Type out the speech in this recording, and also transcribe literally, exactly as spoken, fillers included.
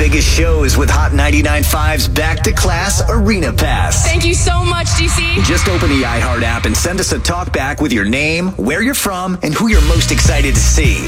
biggest shows with Hot ninety-nine point five's Back to Class Arena Pass. Thank you so much, D C. Just open the iHeart app and send us a talk back with your name, where you're from, and who you're most excited to see.